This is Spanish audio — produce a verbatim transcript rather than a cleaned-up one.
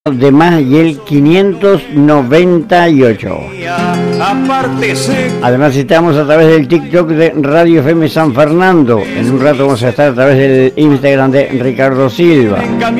de más y el quinientos noventa y ocho. Además estamos a través del TikTok de Radio F M San Fernando. En un rato vamos a estar a través del Instagram de Ricardo Silva.